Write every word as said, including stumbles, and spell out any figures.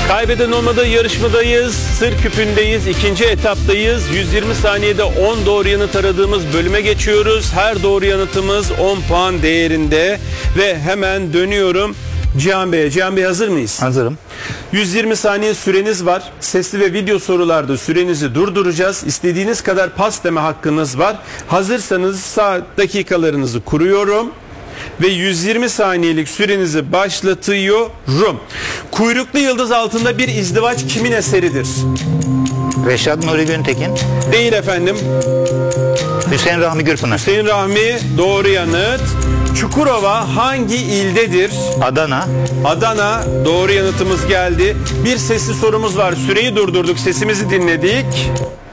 Kaybeden olmadı, yarışmadayız. Sır küpündeyiz. İkinci etaptayız. yüz yirmi saniyede on doğru yanıt aradığımız bölüme geçiyoruz. Her doğru yanıtımız on puan değerinde. Ve hemen dönüyorum Cihan Bey'e. Cihan Bey, hazır mıyız? Hazırım. yüz yirmi saniye süreniz var. Sesli ve video sorularda sürenizi durduracağız. İstediğiniz kadar pas deme hakkınız var. Hazırsanız saat dakikalarınızı kuruyorum. Ve yüz yirmi saniyelik sürenizi başlatıyorum. Kuyruklu yıldız altında bir izdivaç kimin eseridir? Reşat Nuri Güntekin. Değil efendim. Hüseyin Rahmi Gürpınar. Hüseyin Rahmi, doğru yanıt. Çukurova hangi ildedir? Adana. Adana, doğru yanıtımız geldi. Bir sesli sorumuz var. Süreyi durdurduk, sesimizi dinledik.